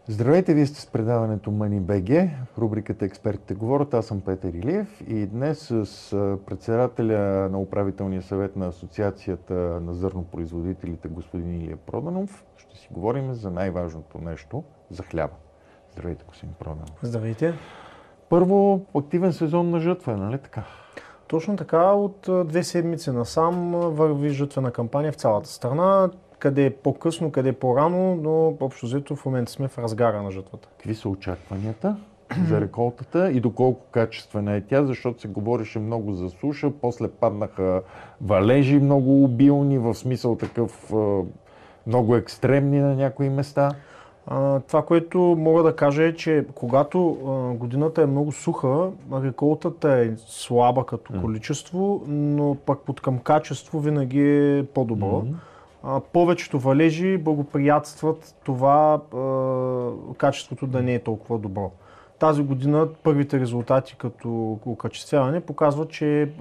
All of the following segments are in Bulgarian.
Здравейте, вие сте с предаването Money.bg, рубриката Експертите говорят. Аз съм Петър Илиев и днес с председателя на управителния съвет на Асоциацията на зърнопроизводителите господин Илия Проданов ще си говорим за най-важното нещо, за хляба. Здравейте, господин Проданов. Здравейте. Първо, активен сезон на жътва, нали така? Точно така, от 2 седмици насам върви жътвена кампания в цялата страна. Къде е по-късно, къде е по-рано, но общо взето в момента сме в разгара на жътвата. Какви са очакванията за реколтата и доколко качествена е тя, защото се говореше много за суша, после паднаха валежи много обилни, в смисъл такъв много екстремни на някои места. Това, което мога да кажа е, че когато годината е много суха, реколтата е слаба като количество, но пък под към качество винаги е по-добро. Повечето валежи благоприятстват това качеството да не е толкова добро. Тази година първите резултати като окачествяване показват, че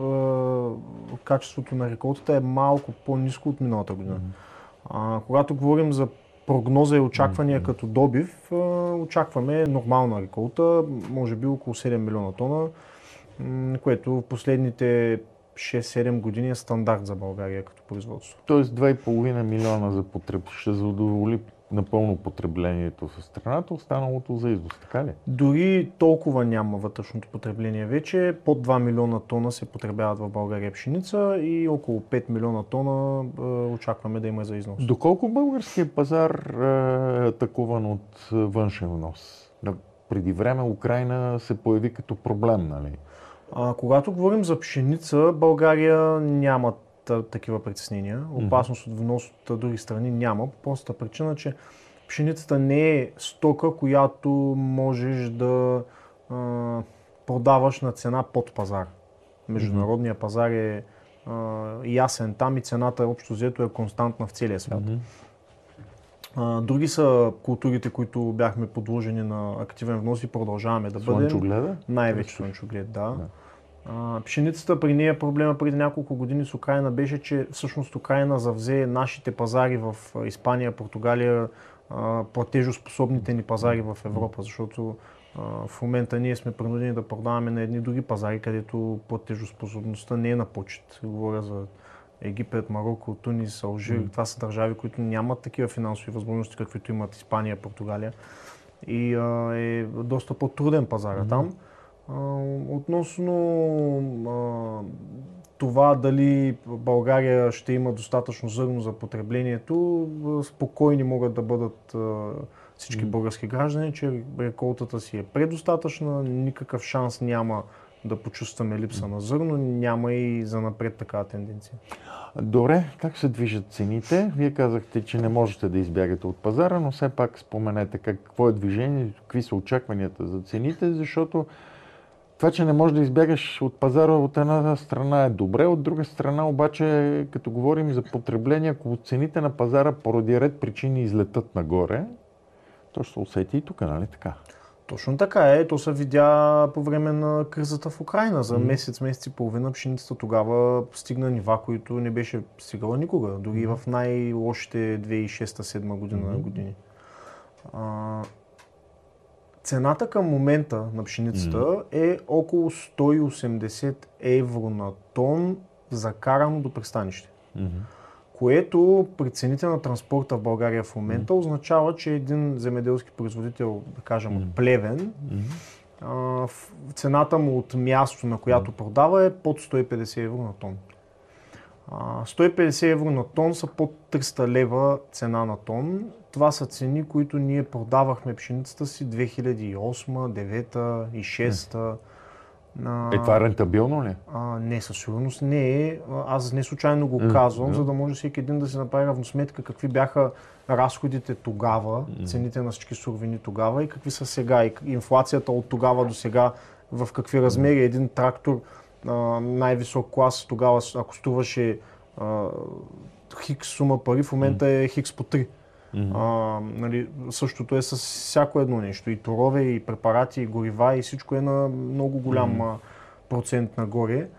качеството на реколтата е малко по-ниско от миналата година. Когато говорим за прогноза и очаквания като добив, очакваме нормална реколта, може би около 7 милиона тона, което в последните 6-7 години е стандарт за България като производство. Тоест 2,5 милиона ще задоволи напълно потреблението в страната, останалото за износ, така ли? Дори толкова няма вътрешното потребление вече. Под 2 милиона тона се потребяват в България пшеница и около 5 милиона тона очакваме да има за износ. Доколко българският пазар е атакуван от външен внос? Преди време Украйна се появи като проблем, нали? Когато говорим за пшеница, България няма такива притеснения. Опасност от внос от други страни няма. По простата причина, че пшеницата не е стока, която можеш да продаваш на цена под пазар. Международният пазар е ясен там и цената общо взето е константна в целия свят. Други са културите, които бяхме подложени на активен внос и продължаваме да бъдем. Слънчогледа? Най-вече слънчоглед, да. Пшеницата при нея проблема преди няколко години с Украйна беше, че всъщност Украйна завзе нашите пазари в Испания, Португалия, платежоспособните ни пазари в Европа, защото в момента ние сме принудени да продаваме на едни други пазари, където платежоспособността не е на почет. Говоря за Египет, Марокко, Тунис, Алжир. Това са държави, които нямат такива финансови възможности, каквито имат Испания, Португалия. И е доста по-труден пазар там. Относно това дали България ще има достатъчно зърно за потреблението, спокойни могат да бъдат всички български граждани, че реколтата си е предостатъчна, никакъв шанс няма да почувстваме липса на зърно, няма и занапред такава тенденция. Добре, как се движат цените? Вие казахте, че не можете да избягате от пазара, но все пак споменете какво е движението, какви са очакванията за цените, защото това, че не можеш да избягаш от пазара от една страна е добре, от друга страна обаче, като говорим за потребление, ако цените на пазара поради ред причини излетат нагоре, то ще се усети и тук, нали така? Точно така е. То се видя по време на кризата в Украйна. За месец и половина пшеницата тогава стигна нива, които не беше стигала никога. Дори в най-лошите 2006-2007 години. Цената към момента на пшеницата е около 180 евро на тон закарано до пристанище. Което при цените на транспорта в България в момента означава, че един земеделски производител, да кажем от Плевен, цената му от място, на която продава, е под 150 евро на тон. 150 евро на тон са под 300 лева цена на тон. Това са цени, които ние продавахме пшеницата си 2008, 2009 и 2006. Това е рентабилно ли? Не, със сигурност не е. Аз не случайно го казвам, за да може всеки един да си направи равносметка какви бяха разходите тогава, цените на всички суровини тогава и какви са сега. И инфлацията от тогава до сега, в какви размери един трактор най-висок клас тогава, ако струваше хикс сума пари, в момента е хикс по 3. Нали, същото е с всяко едно нещо. И торове, и препарати, и горива, и всичко е на много голям процент нагоре.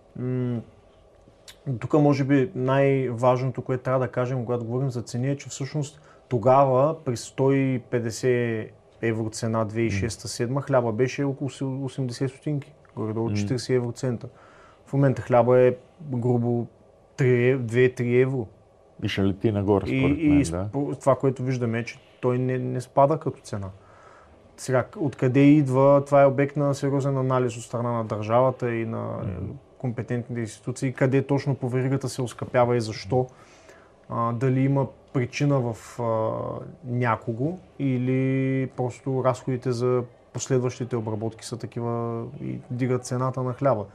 Тук може би най-важното, което трябва да кажем, когато говорим за цени, е, че всъщност тогава при 150 евро цена 2006-2007, хляба беше около 80 стотинки, горе-долу 40 евроцента. В момента хляба е грубо 2-3 евро. И ще лети нагоре, според мен, да. Това, което виждаме е, че той не спада като цена. Сега, откъде идва, това е обект на сериозен анализ от страна на държавата и на компетентните институции, къде точно по веригата се оскъпява и защо. Дали има причина в някого или просто разходите за последващите обработки са такива и дигат цената на хляба.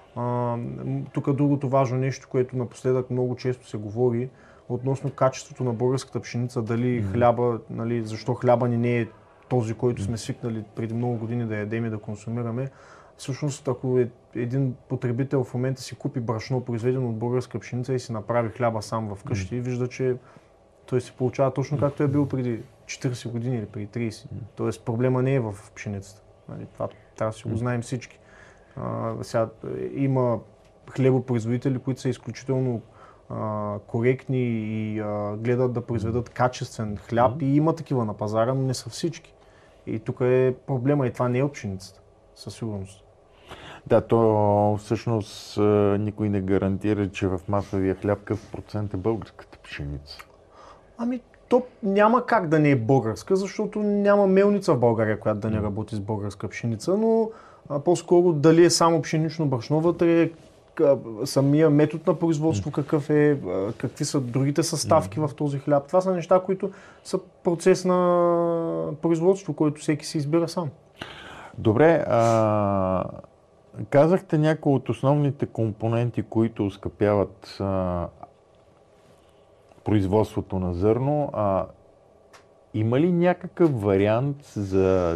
Тук другото важно нещо, което напоследък много често се говори, относно качеството на българската пшеница, дали хляба, нали, защо хляба ни не е този, който сме свикнали преди много години да ядем и да консумираме. Всъщност, ако един потребител в момента си купи брашно, произведено от българска пшеница и си направи хляба сам вкъщи, вижда, че той се получава точно както е бил преди 40 години или преди 30. Тоест проблема не е в пшеницата. Нали, това трябва да си го знаем всички. Сега има хлебопроизводители, които са изключително коректни и гледат да произведат качествен хляб и има такива на пазара, но не са всички. И тук е проблема и това не е от пшеницата, със сигурност. Да, то всъщност никой не гарантира, че в масовия хляб какъв процент е българската пшеница. То няма как да не е българска, защото няма мелница в България, която да не работи с българска пшеница, но по-скоро дали е само пшенично брашно вътре, самия метод на производство, какви са другите съставки в този хляб. Това са неща, които са процес на производство, който всеки си избира сам. Добре, казахте някои от основните компоненти, които оскъпяват производството на зърно. Има ли някакъв вариант за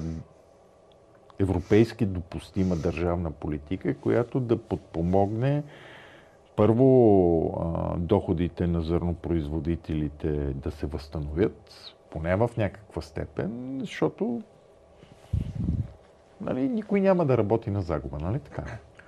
европейски допустима държавна политика, която да подпомогне първо доходите на зърнопроизводителите да се възстановят, поне в някаква степен, защото никой няма да работи на загуба, нали така?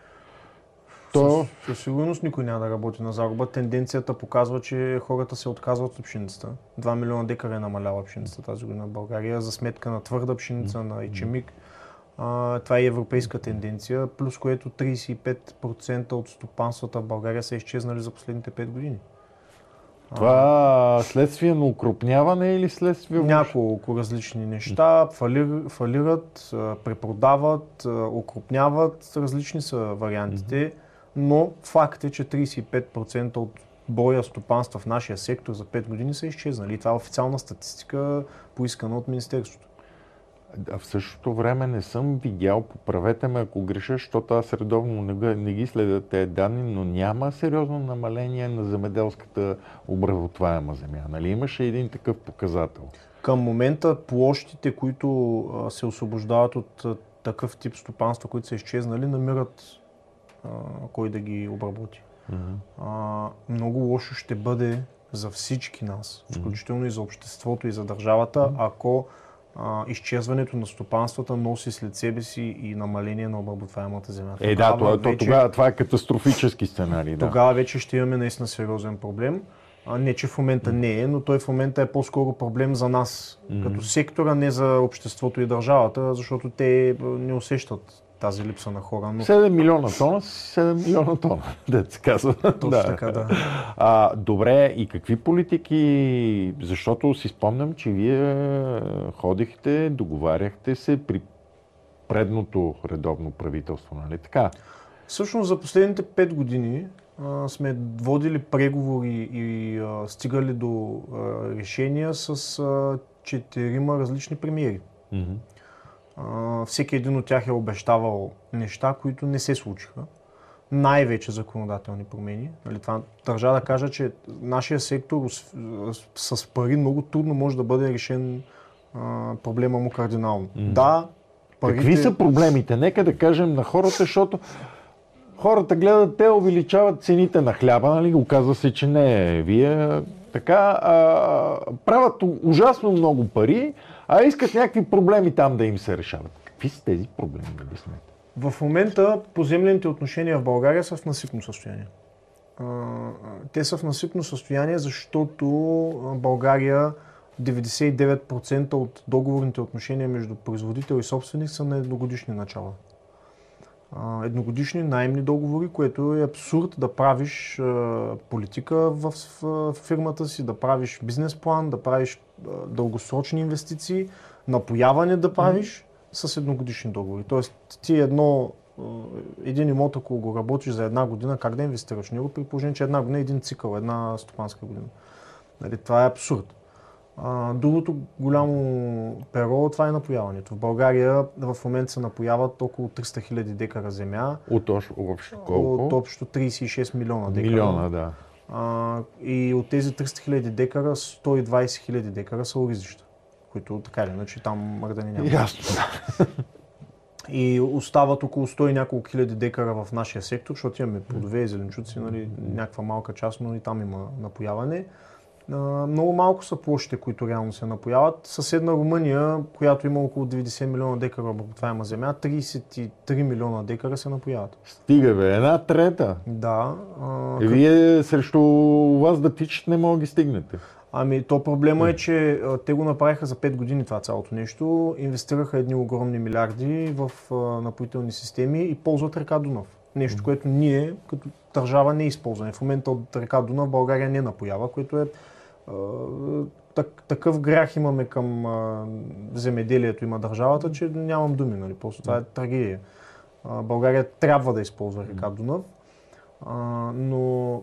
Със сигурност никой няма да работи на загуба. Тенденцията показва, че хората се отказват от пшеницата. 2 милиона декара е намалява пшеницата тази година в България за сметка на твърда пшеница, на ечемик. Това е европейска тенденция, плюс което 35% от стопанствата в България са изчезнали за последните 5 години. Това следствие на укрупняване или следствие? Няколко различни неща. Фалират, препродават, укрупняват. Различни са вариантите, но факт е, че 35% от броя стопанства в нашия сектор за 5 години са изчезнали. И това е официална статистика, поискана от Министерството. В същото време не съм видял, поправете ме ако греша, защото аз редовно не ги следя тези данни, но няма сериозно намаление на земеделската обработваема земя. Нали? Имаше един такъв показател. Към момента площите, които се освобождават от такъв тип стопанства, които са изчезнали, намират кой да ги обработи. Много лошо ще бъде за всички нас, включително и за обществото и за държавата, ако изчезването на стопанствата носи след себе си и намаление на обработваемата земя. Тогава това е катастрофически сценарий. Тогава вече ще имаме наистина сериозен проблем. Не, че в момента не е, но той в момента е по-скоро проблем за нас като сектора, не за обществото и държавата, защото те не усещат тази липса на хора. 7 милиона тона, 7 милиона тона, да се казва. Точно така, да. Добре, и какви политики, защото си спомням, че вие ходихте, договаряхте се при предното редовно правителство, нали така? Всъщност за последните 5 години сме водили преговори и стигали до решения с 4 различни премиери. Всеки един от тях е обещавал неща, които не се случиха. Най-вече законодателни промени. Това държа да кажа, че нашия сектор с пари много трудно може да бъде решен проблема му кардинално. Да, парите... Какви са проблемите? Нека да кажем на хората, защото хората гледат, те увеличават цените на хляба, нали? Оказва се, че не е. Вие така правят ужасно много пари, а искат някакви проблеми там да им се решават. Какви са тези проблеми, да обясните? В момента поземлените отношения в България са в насипно състояние. Те са в насипно състояние, защото България 99% от договорните отношения между производител и собственик са на едногодишни начала. Едногодишни наемни договори, което е абсурд да правиш политика в фирмата си, да правиш бизнес план, да правиш дългосрочни инвестиции, напояване да правиш с едногодишни договори. Тоест ти един имот, ако го работиш за една година, как да инвестираш в него, при положение, че една година е един цикъл, една стопанска година. Нали, това е абсурд. Другото голямо перо, това е напояването. В България в момента се напояват около 300 хиляди декара земя. От колко? От общо 36 милиона декара. Милиона, да. И от тези 300 хиляди декара, 120 хиляди декара са оризища, които така или иначе там мърдани няма. Ясно. И остават около 100 и няколко хиляди декара в нашия сектор, защото имаме плодове и зеленчуци, нали, някаква малка част, но и там има напояване. Много малко са площите, които реално се напояват. Съседна Румъния, която има около 90 милиона декара обработваема земя, 33 милиона декара се напояват. Стига бе, една трета. Да. Вие срещу вас да тичат не мога да ги стигнете. Ами то проблема е, че те го направиха за 5 години това цялото нещо, инвестираха едни огромни милиарди в напоителни системи и ползват река Дунав. Нещо, което ние като държава не използваме. В момента от река Дунав България не напоява, което е такъв грях имаме към земеделието има държавата, че нямам думи. Нали? Просто това е трагедия. България трябва да използва река Дунав, но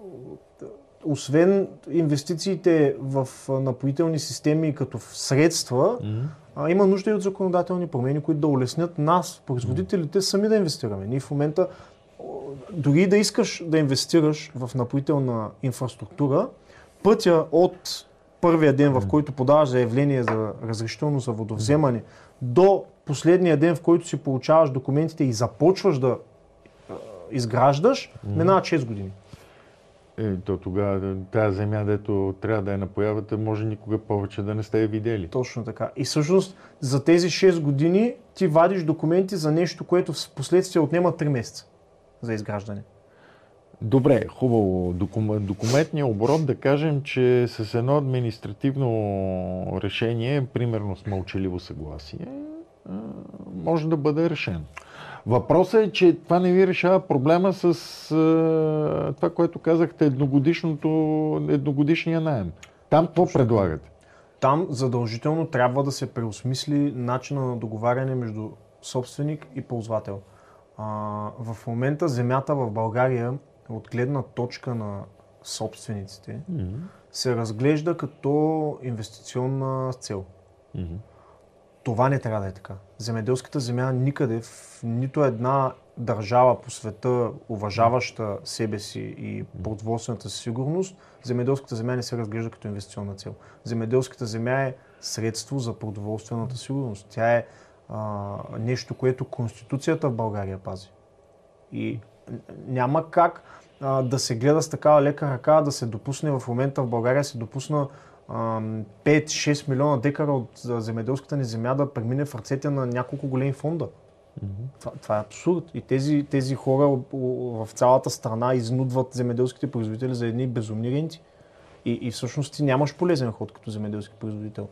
освен инвестициите в напоителни системи като средства, има нужда и от законодателни промени, които да улеснят нас, производителите, сами да инвестираме. Ние в момента, дори да искаш да инвестираш в напоителна инфраструктура, пътя от първия ден, в който подаваш заявление за разрешително за водовземане, до последния ден, в който си получаваш документите и започваш да изграждаш, минават 6 години. То тогава тази земя, дето трябва да я напоявате, може никога повече да не сте я видели. Точно така. И всъщност за тези 6 години ти вадиш документи за нещо, което в последствие отнема 3 месеца за изграждане. Добре, хубаво. Документният оборот, да кажем, че с едно административно решение, примерно с мълчаливо съгласие, може да бъде решен. Въпросът е, че това не ви решава проблема с това, което казахте, едногодишния наем. Там какво предлагате? Там задължително трябва да се преосмисли начина на договаряне между собственик и ползвател. В момента земята в България, от гледна точка на собствениците, се разглежда като инвестиционна цел. Това не трябва да е така. Земеделската земя никъде, в нито една държава по света, уважаваща себе си и продоволствената си сигурност, земеделската земя не се разглежда като инвестиционна цел. Земеделската земя е средство за продоволствената сигурност. Тя е нещо, което Конституцията в България пази. И няма как да се гледа с такава лека ръка, да се допусне в момента в България се допусна 5-6 милиона декара от земеделската ни земя да премине в ръцете на няколко големи фонда. Това е абсурд. И тези хора в цялата страна изнудват земеделските производители за едни безумни ренти. И всъщност ти нямаш полезен ход като земеделски производител.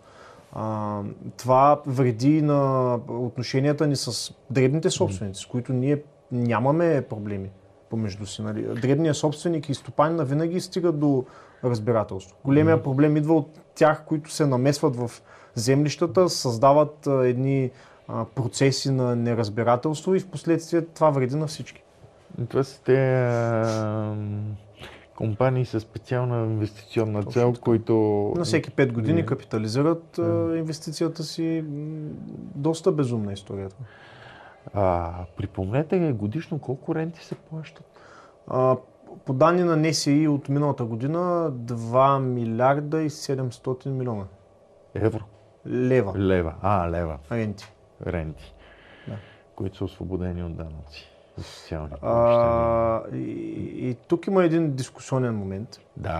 Това вреди на отношенията ни с дребните собственици, с които ние нямаме проблеми помежду си. Нали? Дребният собственик и стопанина винаги стигат до разбирателство. Големия проблем идва от тях, които се намесват в землищата, създават едни процеси на неразбирателство и в последствие това вреди на всички. Това са те компании със специална инвестиционна цел, които... На всеки 5 години капитализират инвестицията си. Доста безумна историята. Припомнете годишно колко ренти се плащат? По данни на НСИ от миналата година 2 милиарда и 700 милиона. Евро? Лева. Лева. Ренти. Да. Които са освободени от данъци. И тук има един дискусионен момент.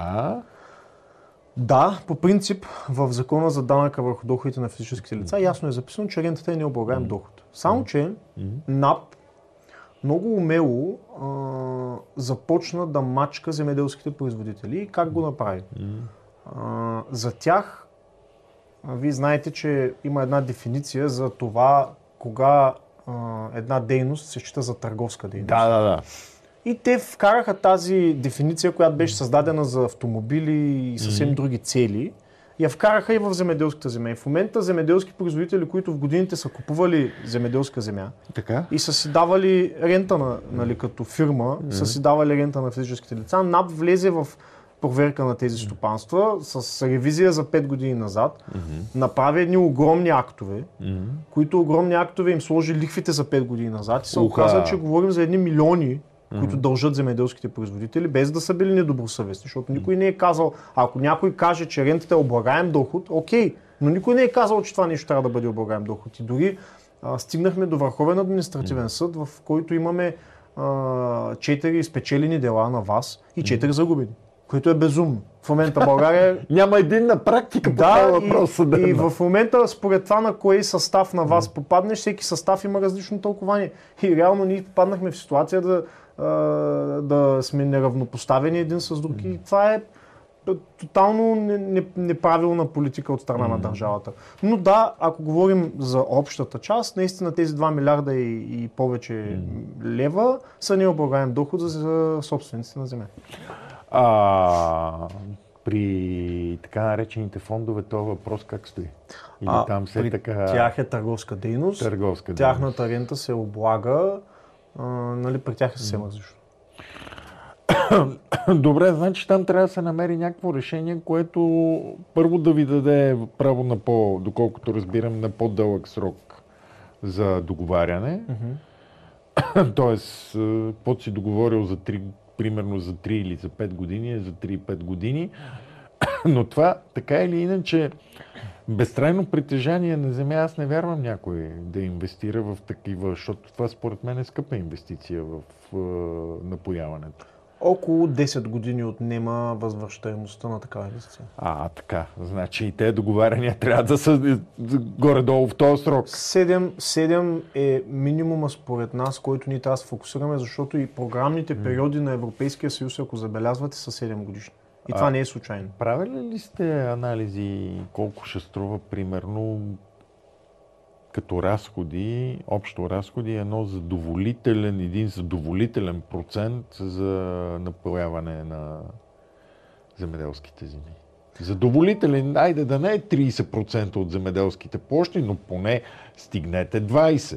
Да, по принцип в Закона за данъка върху доходите на физическите лица ясно е записано, че рентата е необлагаем доход. Само, че НАП много умело започна да мачка земеделските производители. И как го направи? За тях вие знаете, че има една дефиниция за това, кога една дейност се счита за търговска дейност. Да. И те вкараха тази дефиниция, която беше създадена за автомобили и съвсем други цели, я вкараха и в земеделската земя. И в момента земеделски производители, които в годините са купували земеделска земя и са си давали рента, нали, като фирма, са си давали рента на физическите лица, НАП влезе в проверка на тези стопанства с ревизия за 5 години назад, направи едни огромни актове, които огромни актове им сложи лихвите за 5 години назад и се оказа, че говорим за едни милиони, които дължат земеделските производители, без да са били недобросъвестни, защото никой не е казал, ако някой каже, че рентата е облагаем доход, окей, но никой не е казал, че това нещо трябва да бъде облагаем доход. И дори стигнахме до Върховен административен съд, в който имаме 4 спечелени дела на ВАС и 4 загубени, което е безумно. В момента България... Няма един на практика по това въпрос. И в момента, според това на кой състав на вас попаднеш, всеки състав има различно тълкование. И реално ние попаднахме в ситуация да сме неравнопоставени един с друг. И това е тотално неправилна политика от страна на държавата. Но да, ако говорим за общата част, наистина тези 2 милиарда и повече лева са необлагаем доход за собствениците на земя. При така наречените фондове този въпрос как стои? Или там при тях е търговска дейност. Тяхната рента се облага, нали, при тях е съвсем различно. Добре, значи там трябва да се намери някакво решение, което първо да ви даде право на доколкото разбирам, на по-дълъг срок за договаряне. Тоест, под си договорил за 3, примерно за 3 или за 5 години, за 3-5 години. Но това, така или иначе, безтрайно притежание на земя, аз не вярвам някой да инвестира в такива, защото това според мен е скъпа инвестиция в напояването. Около 10 години отнема възвръщаемостта на такава инвестиция. Така. Значи и те договаряния трябва да са горе-долу в този срок. 7 е минимума според нас, който ние трябва да се фокусираме, защото и програмните периоди на Европейския съюз, ако забелязвате, са 7 годишни. И това не е случайно. Правили ли сте анализи колко ще струва примерно като разходи, общо разходи, един задоволителен процент за напояване на земеделските земи? Задоволителен, айде да не е 30% от земеделските площи, но поне стигнете 20%.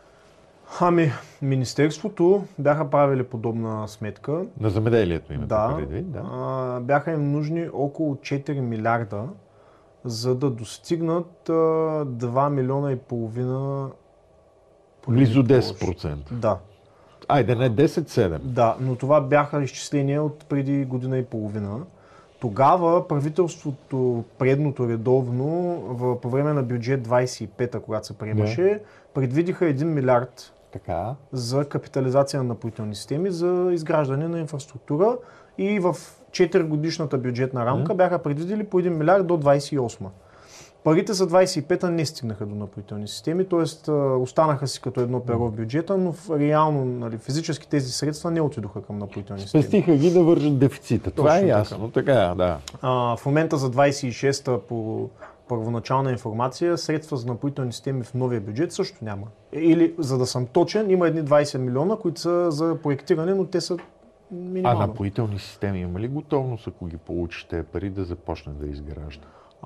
Министерството бяха правили подобна сметка. На земеделието имате предвид, да. Бяха им нужни около 4 милиарда, за да достигнат 2 милиона и половина. Близо 10%. Да. Айде не 10-7. Да, но това бяха изчисления от преди година и половина. Тогава правителството, предното редовно, по време на бюджет 25-та, когато се приемаше, предвидиха 1 милиард за капитализация на напоителни системи, за изграждане на инфраструктура и в 4 годишната бюджетна рамка бяха предвидили по 1 милиард до 28-ма. Парите за 25-та не стигнаха до напоителни системи, т.е. останаха си като едно перо в бюджета, но реално, нали, физически тези средства не отидоха към напоителни системи. Спестиха ги да вържат дефицита. Това е ясно. Така, да. В момента за 26-та по първоначална информация, средства за напоителни системи в новия бюджет също няма. Или, за да съм точен, има едни 20 милиона, които са за проектиране, но те са минимални. Напоителни системи има ли готовност, ако ги получите пари, да започне да изгражда?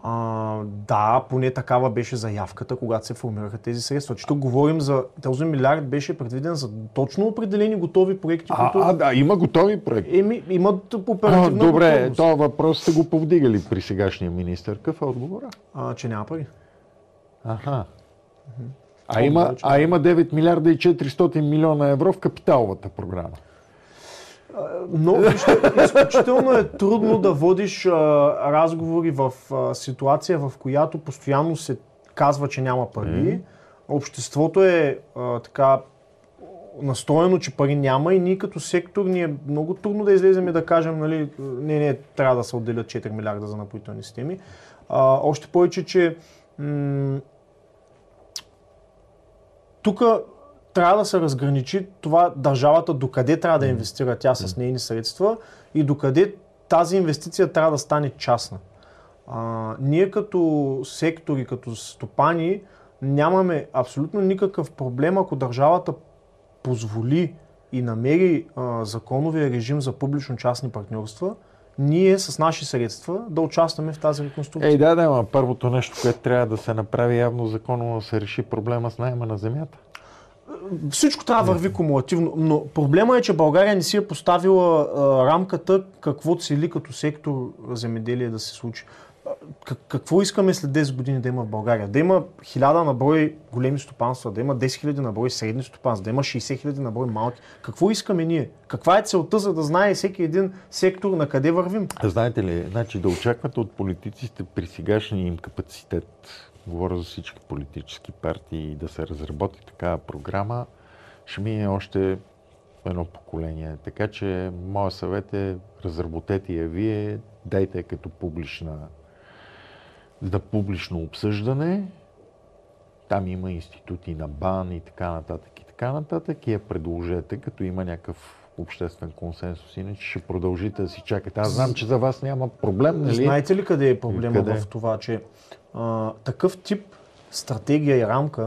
Да, поне такава беше заявката, когато се формираха тези средства. Че тук говорим за този милиард беше предвиден за точно определени готови проекти. Има готови проекти. Имат оперативна Добре, готовност. този въпрос сте го повдигали при сегашния министър. Какъв е отговора? Че няма пари. Има 9 милиарда и 400 милиона евро в капиталовата програма. Но изключително е трудно да водиш разговори в ситуация, в която постоянно се казва, че няма пари. Обществото е така настроено, че пари няма и ние като сектор ни е много трудно да излезем и да кажем, нали, не, трябва да се отделят 4 милиарда за напоителни системи. Още повече, че тук трябва да се разграничи това държавата докъде трябва да инвестира тя с нейни средства и докъде тази инвестиция трябва да стане частна. Ние като сектори, като стопани нямаме абсолютно никакъв проблем, ако държавата позволи и намери законовия режим за публично-частни партньорства, ние с наши средства да участваме в тази реконструкция. Но първото нещо, което трябва да се направи явно законово, да се реши проблема с наема на земята. Всичко трябва да върви кумулативно, но проблема е, че България не си е поставила рамката какво цели като сектор земеделие да се случи. Какво искаме след 10 години да има в България? Да има 1000 на брой големи стопанства, да има 10 000 на брой средни стопанства, да има 60 000 на брой малки. Какво искаме ние? Каква е целта, за да знае всеки един сектор на къде вървим? Знаете ли, да очаквате от политиците при сегашния им капацитет, говоря за всички политически партии, да се разработи такава програма, ще мине още едно поколение. Така че моят съвет е, разработете я вие, дайте като публично обсъждане. Там има институти на БАН и така нататък и я предложете, като има някакъв обществен консенсус, иначе ще продължите да си чакате. Аз знам, че за вас няма проблем, нали? Знаете ли къде е проблема в това, че такъв тип стратегия и рамка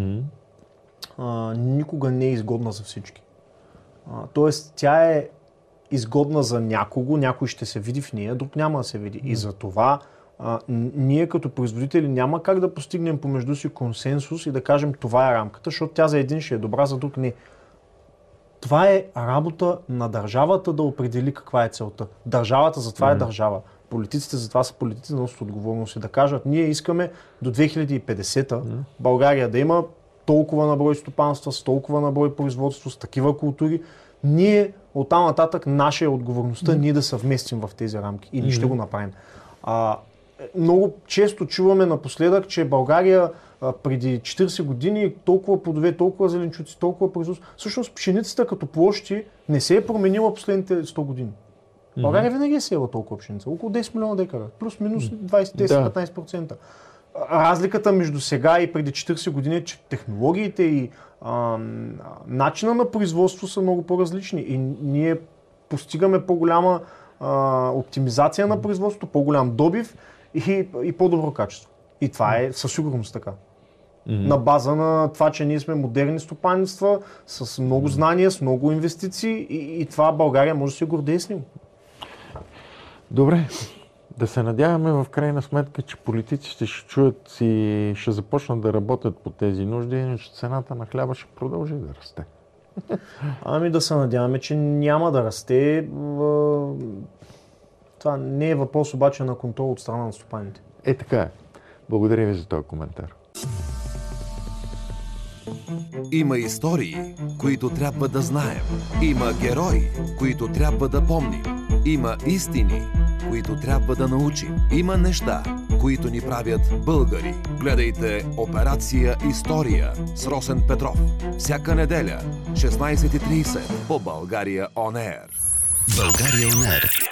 никога не е изгодна за всички. Тоест, тя е изгодна за някого, някой ще се види в нея, друг няма да се види. И за това ние като производители няма как да постигнем помежду си консенсус и да кажем това е рамката, защото тя за един ще е добра, за друг не. Това е работа на държавата да определи каква е целта. Държавата затова е държава. Политиците затова са политици, да носят отговорност и да кажат, ние искаме до 2050 България да има толкова на брой стопанства, с толкова на брой производство, с такива култури. Ние оттам нататък наша е отговорността ние да съвместим в тези рамки и ние ще го направим. Много често чуваме напоследък, че България преди 40 години толкова плодове, толкова зеленчуци, толкова производство. Всъщност пшеницата като площи не се е променила последните 100 години. България винаги е сеяла толкова пшеница, около 10 милиона декара, плюс-минус 10-15%. Разликата между сега и преди 40 години е, че технологиите и начина на производство са много по-различни и ние постигаме по-голяма оптимизация на производството, по-голям добив и по-добро качество. И това е със сигурност така. На база на това, че ние сме модерни стопанства, с много знания, с много инвестиции и това България може да се гордее с него. Добре, да се надяваме в крайна сметка, че политиците ще чуят и ще започнат да работят по тези нужди, иначе цената на хляба ще продължи да расте. Да се надяваме, че няма да расте. Това не е въпрос обаче на контрол от страна на стопаните. Така е. Благодаря ви за този коментар. Има истории, които трябва да знаем. Има герои, които трябва да помним. Има истини, които трябва да научим. Има неща, които ни правят българи. Гледайте Операция История с Росен Петров. Всяка неделя, 16:30 по България On Air. България On Air.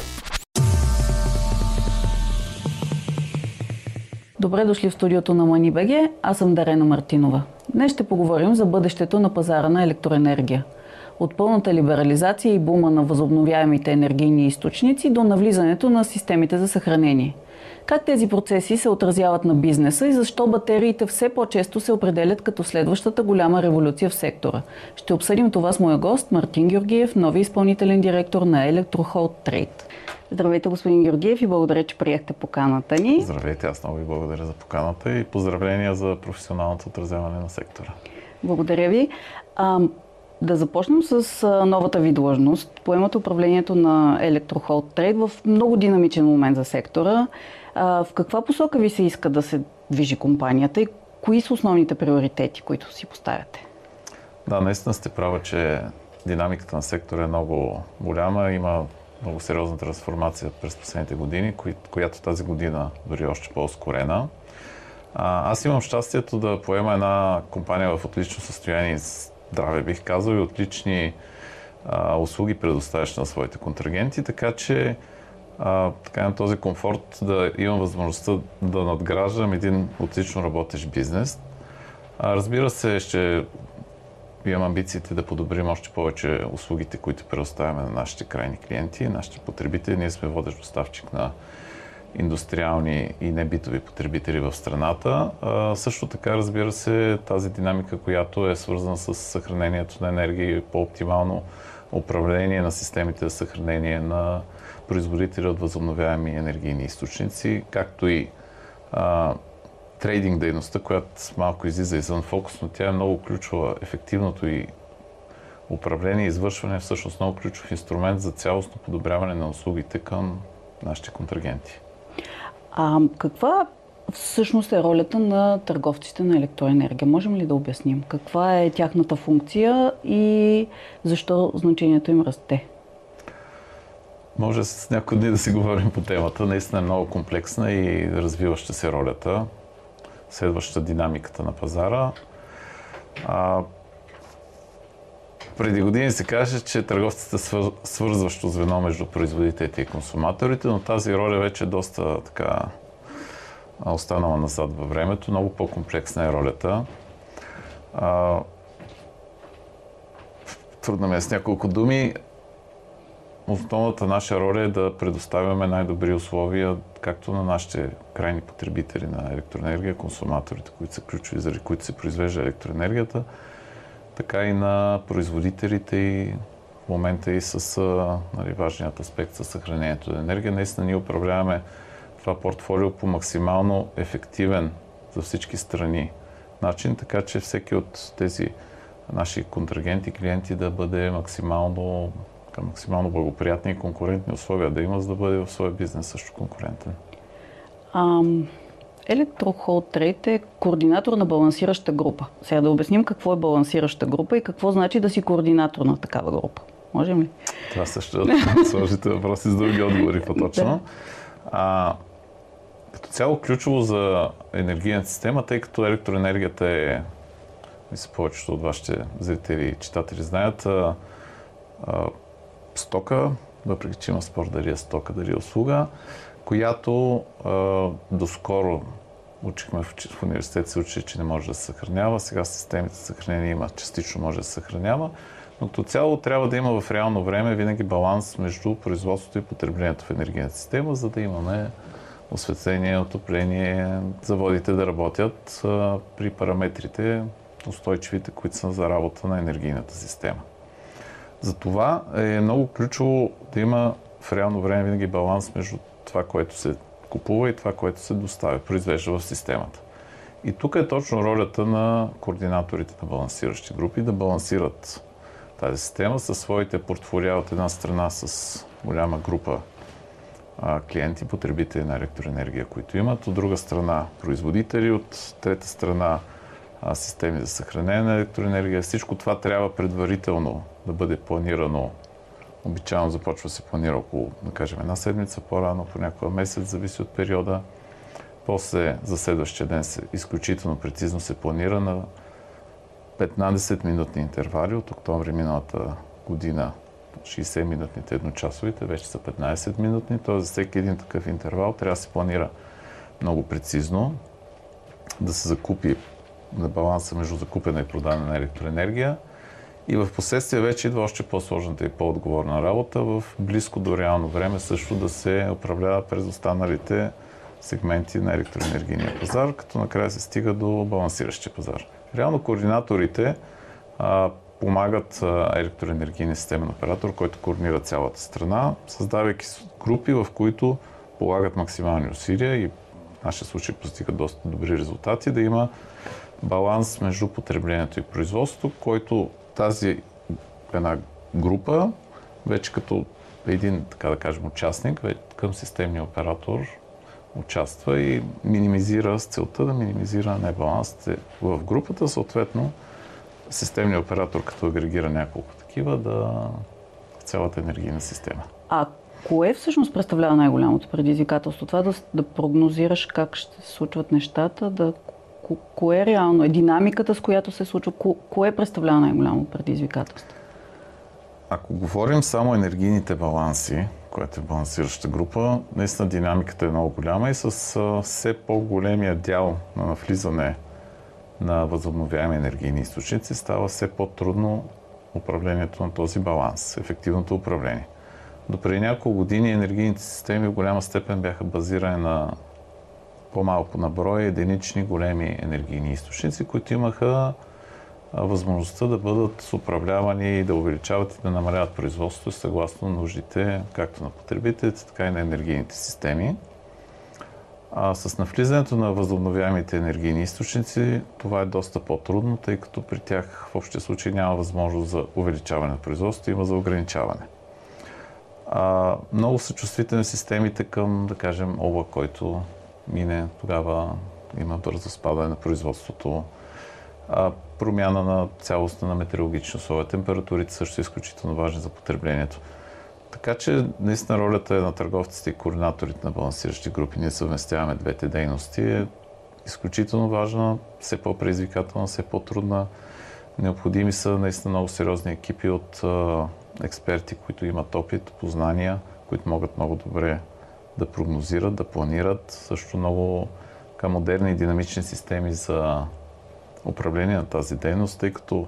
Добре дошли в студиото на Money.bg. Аз съм Дарена Мартинова. Днес ще поговорим за бъдещето на пазара на електроенергия. От пълната либерализация и бума на възобновяемите енергийни източници до навлизането на системите за съхранение. Как тези процеси се отразяват на бизнеса и защо батериите все по-често се определят като следващата голяма революция в сектора? Ще обсъдим това с моя гост Мартин Георгиев, нови изпълнителен директор на Electrohold Trade. Здравейте, господин Георгиев, и благодаря, че приехте поканата ни. Здравейте, аз много ви благодаря за поканата и поздравления за професионалното отразяване на сектора. Благодаря ви. Да започнем с новата ви длъжност. Поемате управлението на Electrohold Trade в много динамичен момент за сектора. В каква посока ви се иска да се движи компанията и кои са основните приоритети, които си поставяте? Да, наистина сте права, че динамиката на сектора е много голяма. Има много сериозна трансформация през последните години, която тази година дори още по-ускорена. Аз имам щастието да поема една компания в отлично състояние, здраве бих казал, и отлични услуги предоставящи на своите контрагенти, така че на този комфорт да имам възможността да надграждам един отлично работещ бизнес. Разбира се, ще имам амбициите да подобрим още повече услугите, които предоставяме на нашите крайни клиенти, нашите потребители. Ние сме водещ доставчик на индустриални и небитови потребители в страната. Също така, разбира се, тази динамика, която е свързана с съхранението на енергия и по-оптимално управление на системите за съхранение на производители от възобновяеми енергийни източници, както и трейдинг дейността, която малко излиза извън фокус, но тя е много ключова. Ефективното и управление и извършване е всъщност много ключов инструмент за цялостно подобряване на услугите към нашите контрагенти. Каква всъщност е ролята на търговците на електроенергия? Можем ли да обясним? Каква е тяхната функция и защо значението им расте? Може с някои дни да си говорим по темата. Наистина е много комплексна и развиваща се ролята, следваща динамиката на пазара. Преди години се каже, че търговците са свързващо звено между производителите и консуматорите, но тази роля вече е доста така останала назад във времето. Много по-комплексна е ролята. Трудно ми е с няколко думи. Основната наша роля е да предоставяме най-добри условия както на нашите крайни потребители на електроенергия, консуматорите, които са ключови, заради които се произвежда електроенергията, така и на производителите и в момента и с важният аспект със съхранението на енергия. Наистина ние управляваме това портфолио по максимално ефективен за всички страни начин, така че всеки от тези наши контрагенти, клиенти да бъде максимално благоприятни и конкурентни условия да има, за да бъде в своя бизнес също конкурентен. Electro Hold Trade е координатор на балансираща група. Сега да обясним какво е балансираща група и какво значи да си координатор на такава група. Можем ли? Това също е сложите въпроси с други отговори по-точно. Като цяло ключово за енергийната система, тъй като електроенергията е, мисля, повечето от вашите зрители и читатели знаят, стока, въпреки че има спор дали е стока, дали е услуга, която доскоро учихме в университет, се учи, че не може да се съхранява. Сега системите за съхранение има, частично може да се съхранява, но като цяло трябва да има в реално време винаги баланс между производството и потреблението в енергийната система, за да имаме осветление, отопление, заводите да работят при параметрите устойчивите, които са за работа на енергийната система. Затова е много ключово да има в реално време винаги баланс между това, което се купува и това, което се доставя, произвежда в системата. И тук е точно ролята на координаторите на балансиращи групи да балансират тази система със своите портфолиа от една страна с голяма група клиенти, потребители на електроенергия, които имат, от друга страна производители, от трета страна системи за съхранение на електроенергия. Всичко това трябва предварително да бъде планирано. Обичайно започва да се планира около, да кажем, една седмица по-рано, понякога месец, зависи от периода. После за следващия ден изключително прецизно се планира на 15-минутни интервали. От октомври миналата година 60-минутните едночасовите вече са 15-минутни, т.е. за всеки един такъв интервал трябва да се планира много прецизно, да се закупи на баланса между закупена и продана на електроенергия. И в последствие вече идва още по-сложната и по-отговорна работа в близко до реално време също да се управлява през останалите сегменти на електроенергийния пазар, като накрая се стига до балансиращия пазар. Реално координаторите помагат електроенергийния системен оператор, който координира цялата страна, създавайки групи, в които полагат максимални усилия и в нашия случай постигат доста добри резултати, да има баланс между потреблението и производството, който тази една група, вече като един, така да кажем, участник, към системния оператор участва и минимизира с целта да минимизира небалансите в групата, съответно системният оператор, като агрегира няколко такива, в цялата енергийна система. А кое всъщност представлява най-голямото предизвикателство? Това да прогнозираш как ще се случват нещата, кое реално е динамиката, с която се случва? Кое представлява най-голямо предизвикателство? Ако говорим само енергийните баланси, която е балансираща група, наистина динамиката е много голяма и с все по-големия дял на навлизане на възобновяеми енергийни източници става все по-трудно управлението на този баланс, ефективното управление. До преди няколко години енергийните системи в голяма степен бяха базирани на по-малко на брой единични големи енергийни източници, които имаха възможността да бъдат управлявани и да увеличават и да намаляват производството съгласно нуждите както на потребителите, така и на енергийните системи. С навлизането на възобновяемите енергийни източници това е доста по-трудно, тъй като при тях в общия случай няма възможност за увеличаване на производството, има за ограничаване. Много са чувствителни системите към, да кажем, облак, който мине, тогава има бързо спадане на производството, промяна на цялостта на метеорологични условия, температурите също са изключително важни за потреблението. Така че наистина ролята е на търговците и координаторите на балансиращи групи. Ние съвместяваме двете дейности. Е изключително важна, все по-предизвикателна, все по-трудна. Необходими са наистина много сериозни екипи от експерти, които имат опит, познания, които могат много добре да прогнозират, да планират. Също много модерни и динамични системи за управление на тази дейност, тъй като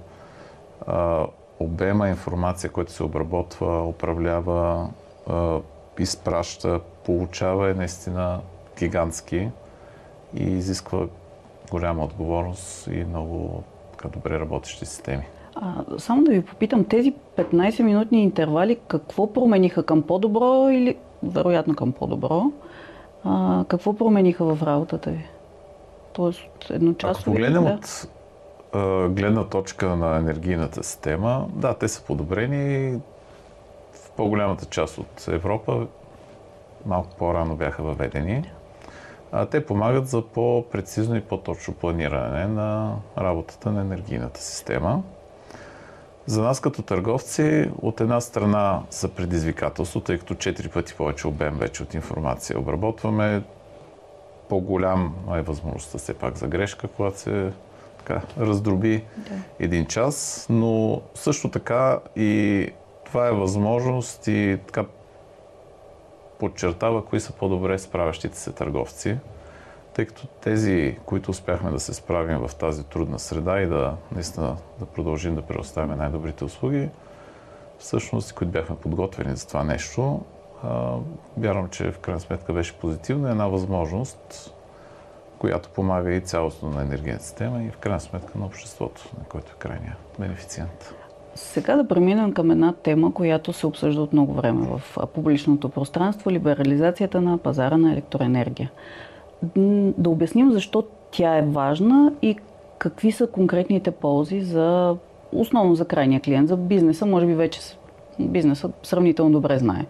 обема информация, която се обработва, управлява, изпраща, получава е наистина гигантски и изисква голяма отговорност и много добре работещи системи. Само да ви попитам, тези 15-минутни интервали какво промениха към по-добро или вероятно към по-добро? Какво промениха в работата ви? Тоест едночасово? Ако погледнем от гледна точка на енергийната система, да, те са подобрени. В по-голямата част от Европа малко по-рано бяха въведени. Те помагат за по-прецизно и по-точно планиране на работата на енергийната система. За нас като търговци, от една страна са предизвикателство, тъй като 4 пъти повече обем вече от информация обработваме. По-голям е възможността все пак за грешка, когато се раздроби един час, но също така и това е възможност и така подчертава кои са по-добре справящите се търговци, тъй като тези, които успяхме да се справим в тази трудна среда и наистина да продължим да предоставяме най-добрите услуги, всъщност, които бяхме подготвени за това нещо, вярвам, че в крайна сметка беше позитивна една възможност, която помага и цялостно на енергийната система и в крайна сметка на обществото, на който е крайният бенефициент. Сега да преминем към една тема, която се обсъжда от много време в публичното пространство – либерализацията на пазара на електроенергия. Да обясним защо тя е важна и какви са конкретните ползи основно за крайния клиент, за бизнеса. Може би вече бизнесът сравнително добре знае.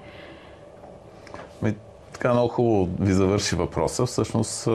Така много хубаво ви завърши въпроса. Всъщност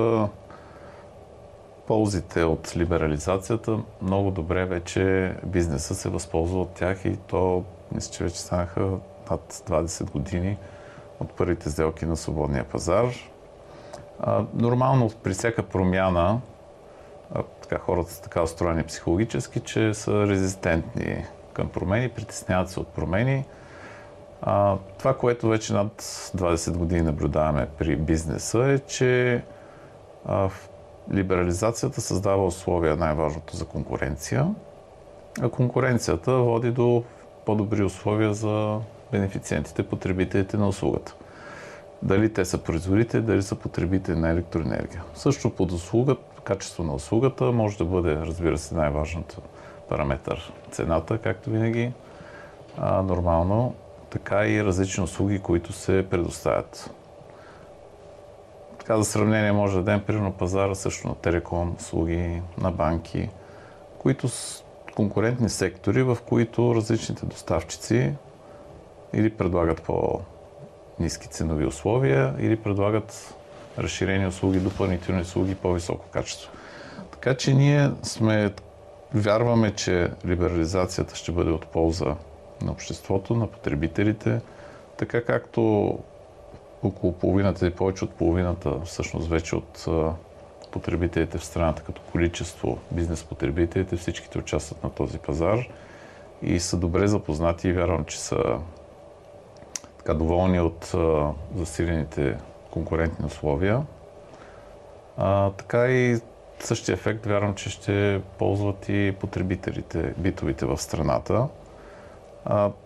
ползите от либерализацията много добре вече бизнеса се възползва от тях и то мисля, че вече станаха над 20 години от първите сделки на свободния пазар. Нормално при всяка промяна хората са така устроени психологически, че са резистентни към промени, притесняват се от промени. Това, което вече над 20 години наблюдаваме при бизнеса е, че либерализацията създава условия, най-важното за конкуренция, а конкуренцията води до по-добри условия за бенефициентите, потребителите на услугата. Дали те са производители, дали са потребители на електроенергия. Също под услугата, качество на услугата може да бъде, разбира се, най-важният параметър цената, както винаги, нормално, така и различни услуги, които се предоставят. Така за сравнение може да дадем примерно пазара също на телеком, услуги, на банки, които са конкурентни сектори, в които различните доставчици или предлагат по-ниски ценови условия, или предлагат разширени услуги, допълнителни услуги, по-високо качество. Така че ние вярваме, че либерализацията ще бъде от полза на обществото, на потребителите, така както около половината и повече от половината, всъщност вече от потребителите в страната като количество, бизнес потребителите, всичките участват на този пазар и са добре запознати и вярвам, че са доволни от засилените конкурентни условия. Така и същия ефект вярвам, че ще ползват и потребителите, битовите в страната.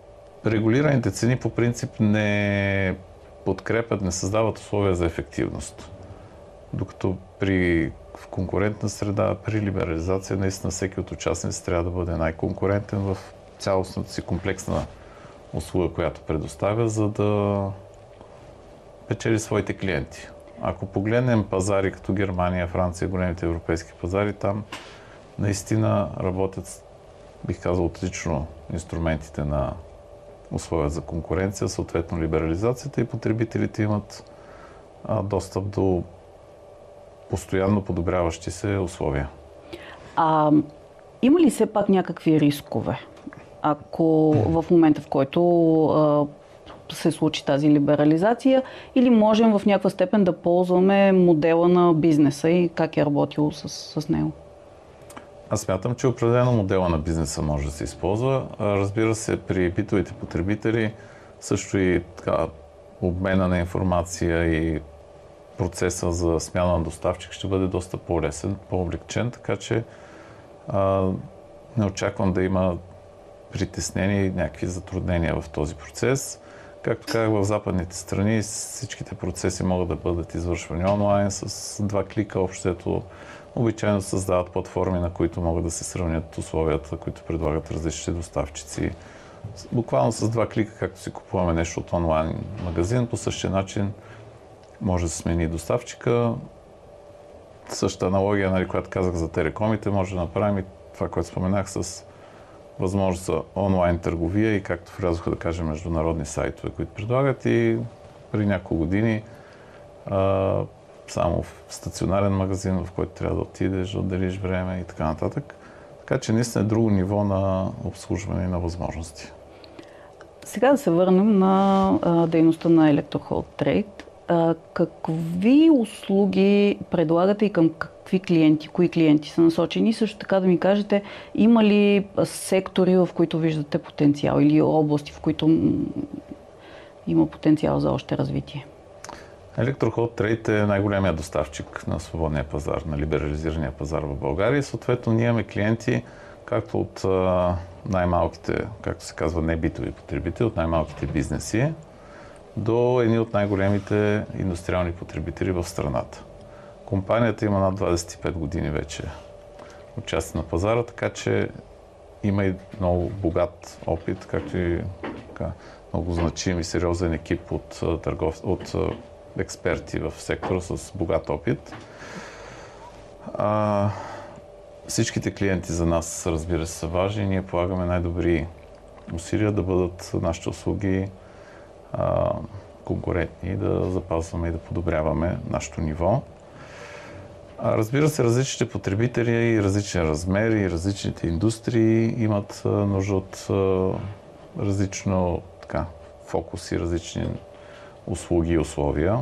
регулираните цени по принцип не подкрепят, не създават условия за ефективност. Докато в конкурентна среда, при либерализация, наистина всеки от участниците трябва да бъде най-конкурентен в цялостната си комплексна услуга, която предоставя, за да печели своите клиенти. Ако погледнем пазари като Германия, Франция, големите европейски пазари, там наистина работят, бих казал, отлично инструментите на условия за конкуренция, съответно либерализацията, и потребителите имат достъп до постоянно подобряващи се условия. Има ли все пак някакви рискове? Ако в момента, в който се случи тази либерализация, или можем в някаква степен да ползваме модела на бизнеса и как е работило с него? Аз смятам, че определено модела на бизнеса може да се използва. Разбира се, при битовите потребители също и така, обмена на информация и процеса за смяна на доставчик ще бъде доста по-лесен, по-облегчен, така че не очаквам да има притеснения и някакви затруднения в този процес. Както казах, в западните страни всичките процеси могат да бъдат извършвани онлайн с 2 клика. Общото обичайно създават платформи, на които могат да се сравнят условията, които предлагат различните доставчици. Буквално с 2 клика, както си купуваме нещо от онлайн магазин, по същия начин може да се смени доставчика. Същата аналогия, нали, която казах за телекомите, може да направим и това, което споменах, с възможност за онлайн търговия и както влязоха, да кажем, международни сайтове, които предлагат, и при няколко години само в стационарен магазин, в който трябва да отидеш, да отделиш време и така нататък. Така че наистина е друго ниво на обслужване и на възможности. Сега да се върнем на дейността на Electrohold Trade. Какви услуги предлагате и към какви клиенти, кои клиенти са насочени? Също така да ми кажете, има ли сектори, в които виждате потенциал, или области, в които има потенциал за още развитие? Electrohold Trade е най-големия доставчик на свободния пазар, на либерализирания пазар в България и съответно ние имаме клиенти както от най-малките, както се казва, небитови потребители, от най-малките бизнеси, до едни от най-големите индустриални потребители в страната. Компанията има над 25 години вече участие на пазара, така че има и много богат опит, както и много значим и сериозен екип от експерти в сектора с богат опит. Всичките клиенти за нас, разбира се, са важни. Ние полагаме най-добри усилия да бъдат нашите услуги конкурентни, да запазваме и да подобряваме нашето ниво. Разбира се, различните потребители и различни размери и различните индустрии имат нужда от различно фокус и различни услуги и условия.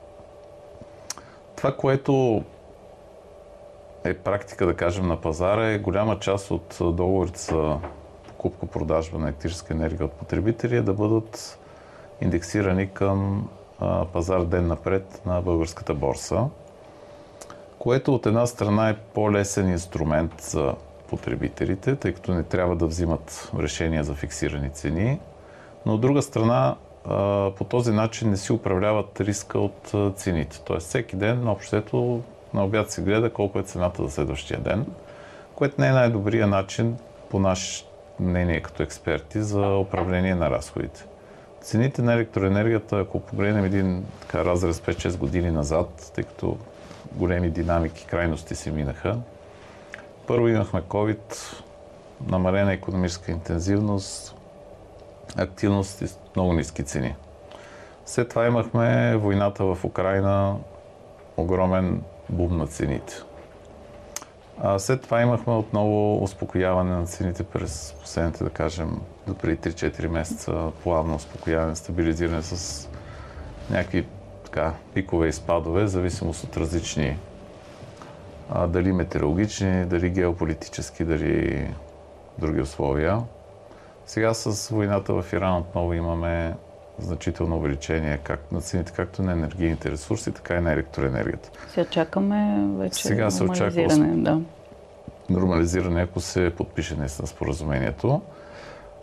Това, което е практика, да кажем, на пазара, е голяма част от договорите за покупко-продажба на електрическа енергия от потребители да бъдат индексирани към пазар ден напред на българската борса, което от една страна е по-лесен инструмент за потребителите, тъй като не трябва да взимат решения за фиксирани цени, но от друга страна по този начин не си управляват риска от цените. Тоест всеки ден, общото, на обяд се гледа колко е цената за следващия ден, което не е най-добрият начин, по наше мнение като експерти, за управление на разходите. Цените на електроенергията, ако погледнем един разрез 5-6 години назад, тъй като големи динамики, крайности се минаха. Първо имахме COVID, намалена икономическа интензивност, активност и много ниски цени. След това имахме войната в Украйна, огромен бум на цените. След това имахме отново успокояване на цените през последните, да кажем, до преди 3-4 месеца, плавно успокояване, стабилизиране с някакви пикове и спадове, в зависимост от различни, дали метеорологични, дали геополитически, дали други условия. Сега с войната в Иран отново имаме значително увеличение на цените, както на енергийните ресурси, така и на електроенергията. Сега чакаме вече сега се нормализиране. Нормализиране, ако се подпише наистина споразумението.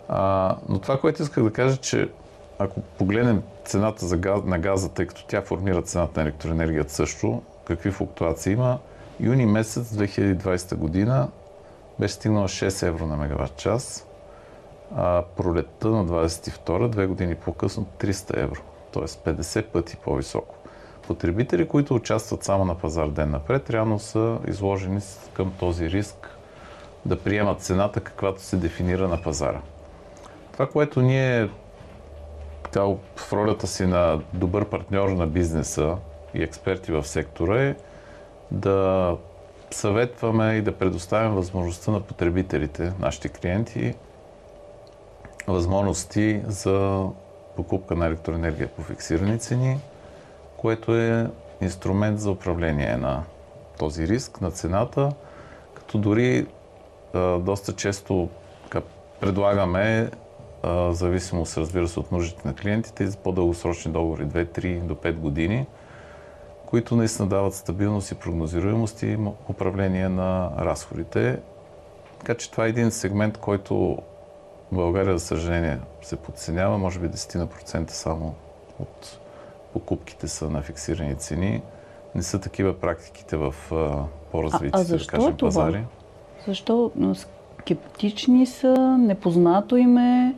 Но това, което исках да кажа, че ако погледнем цената на газа, тъй като тя формира цената на електроенергията също, какви флуктуации има, юни месец 2020 година беше стигнала 6 евро на мегаватт час, а пролетта на 22, 2 години по-късно 300 евро, т.е. 50 пъти по-високо. Потребители, които участват само на пазар ден напред, реално са изложени към този риск да приемат цената, каквато се дефинира на пазара. Това, което ние в ролята си на добър партньор на бизнеса и експерти в сектора е да съветваме и да предоставим възможността на потребителите, нашите клиенти, възможности за покупка на електроенергия по фиксирани цени, което е инструмент за управление на този риск, на цената, като дори доста често предлагаме зависимост, разбира се, от нуждите на клиентите и за по-дългосрочни договори, 2-3 до 5 години, които наистина дават стабилност и прогнозируемост и управление на разходите. Така че това е един сегмент, който в България, за съжаление, се подценява. Може би 10% само от покупките са на фиксирани цени. Не са такива практиките в по-развитите, да кажем, пазари. Защо? Скептични са, непознато им е.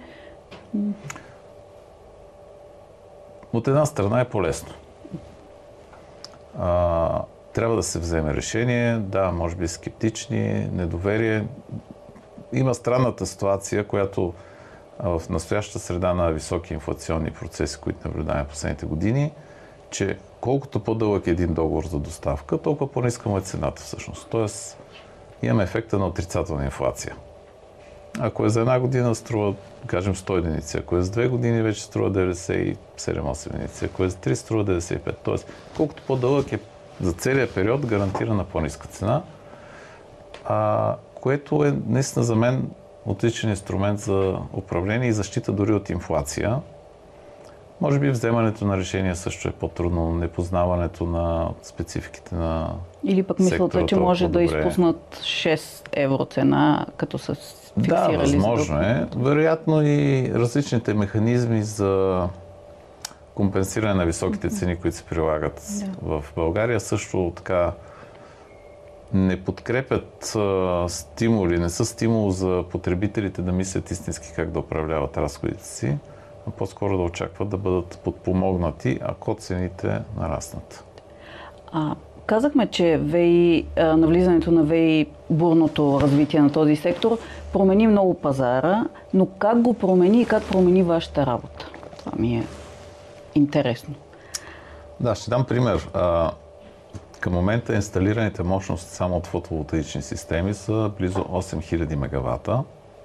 От една страна е по-лесно. Трябва да се вземе решение, да, може би скептични, недоверие. Има странната ситуация, която в настоящата среда на високи инфлационни процеси, които наблюдаваме в последните години, че колкото по-дълъг е един договор за доставка, толкова по-ниска му е цената всъщност. Тоест, имаме ефекта на отрицателна инфлация. Ако е за една година, струва, кажем, 100 единици. Ако е за 2 години, вече струва 97-8 единици. Ако е за 3, струва 95. Тоест, колкото по-дълъг е за целия период, гарантира на по-ниска цена, което е наистина за мен отличен инструмент за управление и защита дори от инфлация. Може би вземането на решения също е по-трудно, непознаването на спецификите на или пък мисълта, че може да изпуснат 6 евро цена, като са фиксирали. Да, възможно е. Вероятно и различните механизми за компенсиране на високите цени, които се прилагат в България, също така не подкрепят стимули, не са стимул за потребителите да мислят истински как да управляват разходите си, а по-скоро да очакват да бъдат подпомогнати, ако цените нараснат. Казахме, че навлизането на ВЕИ, бурното развитие на този сектор промени много пазара, но как го промени и как промени вашата работа? Това ми е интересно. Да, ще дам пример. Към момента инсталираните мощности само от фотоволтаични системи са близо 8000 мегавата,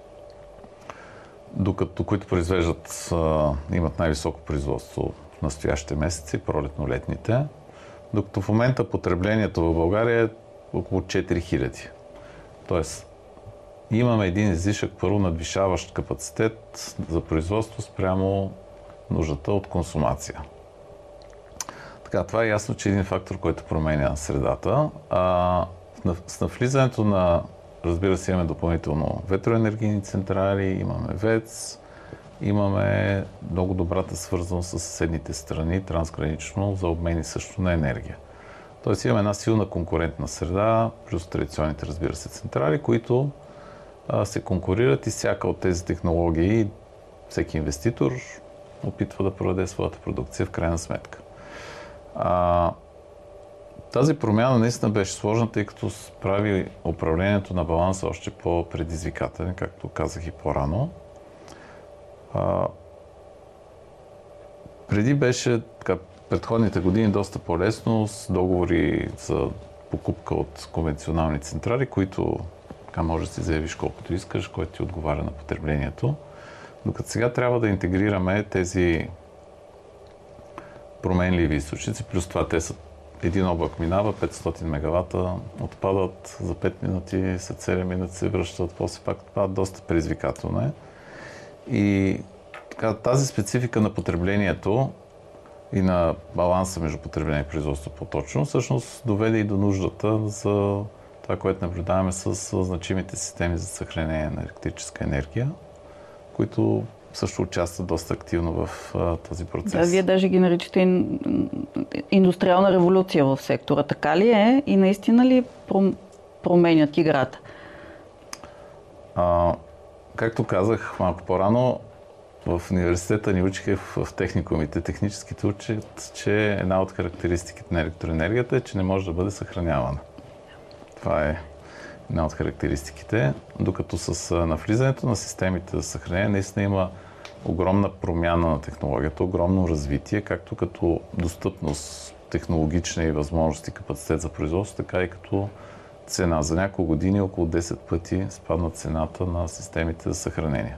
докато които произвеждат, имат най-високо производство в настоящите месеци, пролетно-летните, докато в момента потреблението в България е около 4000. Тоест, имаме един излишък, първо надвишаващ капацитет за производство спрямо нуждата от консумация. Така, това е ясно, че е един фактор, който променя средата. С навлизането на, разбира се, имаме допълнително ветроенергийни централи, имаме ВЕЦ, имаме много добрата свързаност с съседните страни, трансгранично, за обмени също на енергия. Тоест имаме една силна конкурентна среда, плюс традиционните, разбира се, централи, които се конкурират и всяка от тези технологии, всеки инвеститор опитва да продаде своята продукция в крайна сметка. Тази промяна наистина беше сложна, тъй като прави управлението на баланса още по-предизвикателен, както казах и по-рано. Преди беше предходните години доста по-лесно с договори за покупка от конвенционални централи, които може да си заявиш колкото искаш, който ти отговаря на потреблението. Докато сега трябва да интегрираме тези променливи източници, плюс това те са един облак минава, 500 мегавата отпадат, за 5 минути, след 7 минути се връщат, после пак отпадат, доста предизвикателно е. И така, тази специфика на потреблението и на баланса между потребление и производство по-точно, всъщност доведе и до нуждата за това, което наблюдаваме с значимите системи за съхранение на електрическа енергия. които също участват доста активно в този процес. Да, вие даже ги наричате индустриална революция в сектора. Така ли е и наистина ли променят играта? Както казах малко по-рано, в университета ни учиха в техникумите, техническите учат, че една от характеристиките на електроенергията е, че не може да бъде съхранявана. Това е една от характеристиките, докато с навлизането на системите за съхранение наистина има огромна промяна на технологията, огромно развитие, както като достъпност технологична и възможности, капацитет за производство, така и като цена. За няколко години около 10 пъти спадна цената на системите за съхранение.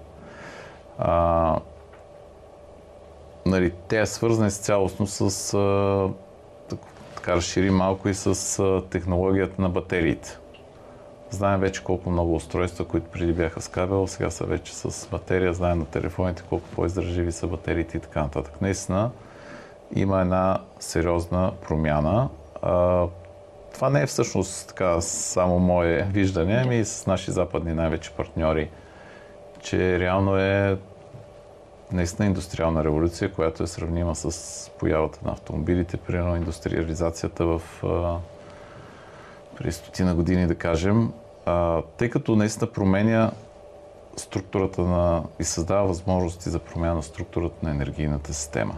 Те е свързани с цялостно с така разшири малко и с технологията на батериите. Знаем вече колко много устройства, които преди бяха с кабел, сега са вече с батерия, знаем на телефоните колко по-издържливи са батериите и така нататък. Наистина има една сериозна промяна. Това не е всъщност така само мое виждане, ами и с наши западни най-вече партньори, че реално е наистина индустриална революция, която е сравнима с появата на автомобилите, примерно индустриализацията преди стотина години, да кажем, тъй като наистина променя структурата и създава възможности за промяна на структурата на енергийната система.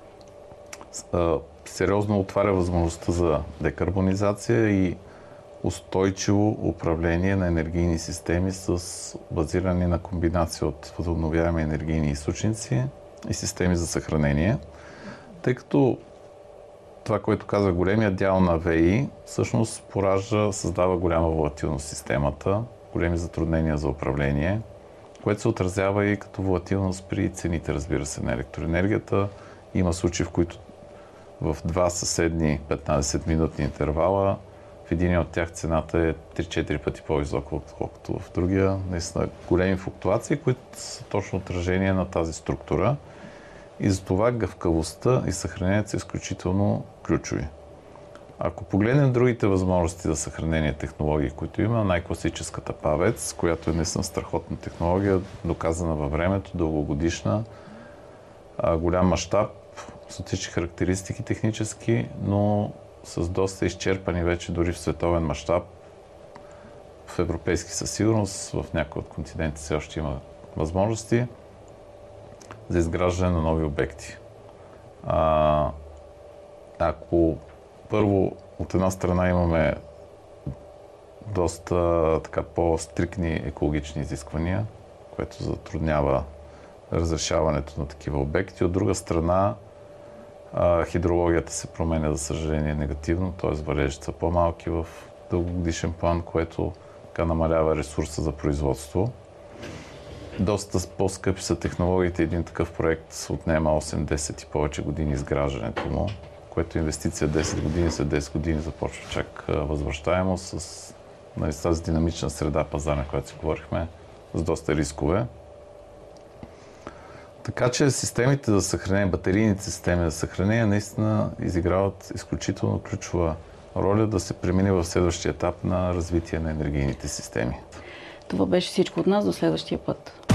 Сериозно отваря възможността за декарбонизация и устойчиво управление на енергийни системи с базиране на комбинация от възобновяеми енергийни източници и системи за съхранение, тъй като това, което казах, големия дял на ВИ всъщност създава голяма волатилност в системата, големи затруднения за управление, което се отразява и като волатилност при цените, разбира се, на електроенергията. Има случаи, в които в два съседни 15-минутни интервала в един от тях цената е 3-4 пъти по-висока, отколкото в другия. Наистина големи флуктуации, които са точно отражение на тази структура. И затова гъвкавостта и съхранението са изключително ключови. Ако погледнем другите възможности за съхранение технологии, които има, най-класическата ПАВЕЦ, която е наистина страхотна технология, доказана във времето, дългогодишна, голям мащаб, с отлични характеристики технически, но с доста изчерпани вече дори в световен мащаб. В европейски със сигурност, в някои от континентите все още има възможности за изграждане на нови обекти. Ако първо от една страна имаме доста така по-стрикни екологични изисквания, което затруднява разрешаването на такива обекти, от друга страна хидрологията се променя, за съжаление, негативно, т.е. валежите са по-малки в дългогодишен план, което така намалява ресурса за производство. Доста по-скъпи са технологиите. Един такъв проект отнема 8-10 и повече години изграждането му, което инвестиция 10 години, след 10 години започва чак възвръщаемост с тази динамична среда пазарна, която си говорихме, с доста рискове. Така че системите за съхранение, батерийните системи за съхранение наистина изиграват изключително ключова роля да се премине в следващия етап на развитие на енергийните системи. Това беше всичко от нас. До следващия път.